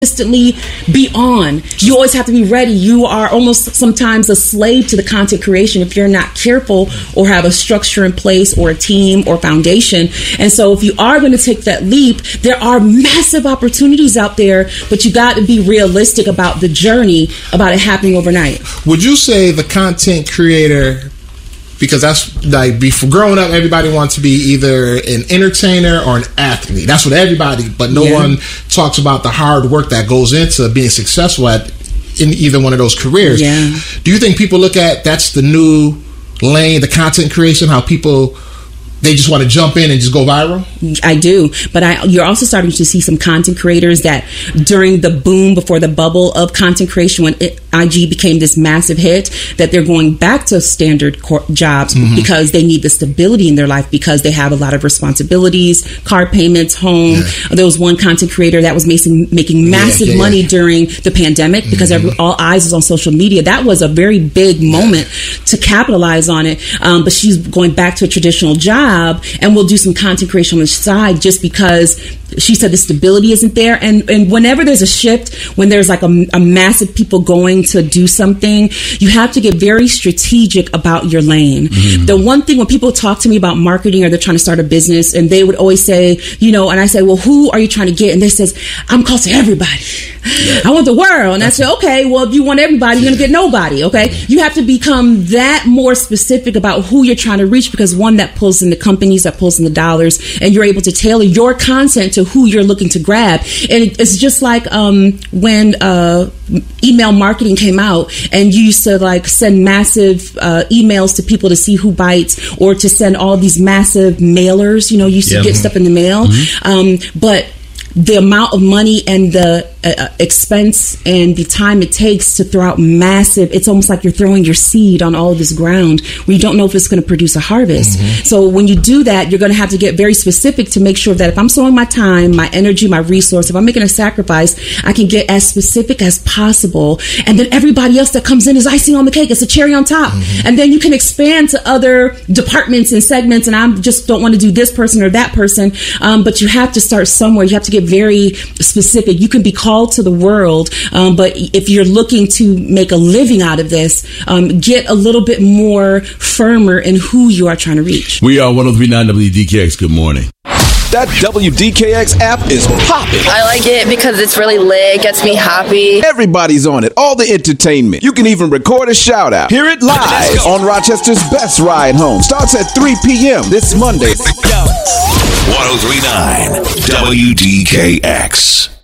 consistently be on. You always have to be ready. You are almost sometimes a slave to the content creation if you're not careful or have a structure in place or a team or foundation. And so if you are going to take that leap, there are massive opportunities out there, but you got to be realistic about the journey, about it happening overnight. Would you say the content creator, because that's like before growing up, everybody wants to be either an entertainer or an athlete. That's what everybody, but no one talks about the hard work that goes into being successful in either one of those careers. Yeah. Do you think people look at that's the new lane, the content creation, how people, they just want to jump in and just go viral? I do, but you're also starting to see some content creators that during the boom, before the bubble of content creation, when IG became this massive hit, that they're going back to standard jobs because they need the stability in their life, because they have a lot of responsibilities, car payments, home. There was one content creator that was making massive money during the pandemic because all eyes was on social media. That was a very big moment to capitalize on it. But she's going back to a traditional job and will do some content creation on the side just because she said the stability isn't there. And whenever there's a shift, when there's like a massive people going to do something, you have to get very strategic about your lane. The one thing when people talk to me about marketing or they're trying to start a business, and they would always say, and I say, well, who are you trying to get? And they says, I'm called to everybody. I want the world. And I say, okay, well, if you want everybody, you're going to get nobody. Okay. You have to become that more specific about who you're trying to reach, because one, that pulls in the companies, that pulls in the dollars, and you're able to tailor your content to who you're looking to grab. And it's just like when email marketing came out, and you used to like send massive emails to people to see who bites, or to send all these massive mailers. You used to get stuff in the mail, but the amount of money and the expense and the time it takes to throw out massive, it's almost like you're throwing your seed on all this ground where you don't know if it's going to produce a harvest. So when you do that, you're going to have to get very specific to make sure that if I'm sowing my time, my energy, my resource, if I'm making a sacrifice, I can get as specific as possible. And then everybody else that comes in is icing on the cake. It's a cherry on top. And then you can expand to other departments and segments, and I just don't want to do this person or that person. But you have to start somewhere. You have to get very specific. You can be called to the world, but if you're looking to make a living out of this, get a little bit more firmer in who you are trying to reach. We are 103.9 WDKX. Good morning. That WDKX app is popping. I like it because it's really lit, gets me happy. Everybody's on it, all the entertainment. You can even record a shout out. Hear it live on Rochester's Best Ride Home. Starts at 3 p.m. this Monday. 103.9 WDKX.